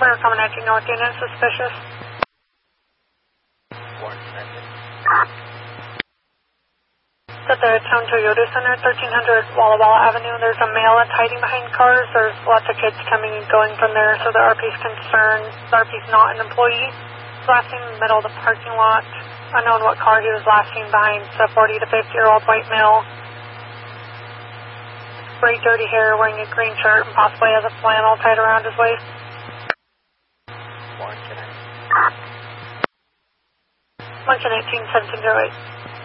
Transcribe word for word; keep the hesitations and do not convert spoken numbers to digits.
We're coming at you, North Union, suspicious. One second. At the Town Toyota Center, thirteen hundred Walla Walla Avenue, there's a male that's hiding behind cars. There's lots of kids coming and going from there, so the R P's concerned. The R P's not an employee. He's last seen in the middle of the parking lot. Unknown what car he was last seen behind. It's a forty to fifty year old white male. Gray dirty hair, wearing a green shirt, and possibly has a flannel tied around his waist. One, can I? Luncheon eighteen seventeen oh eight.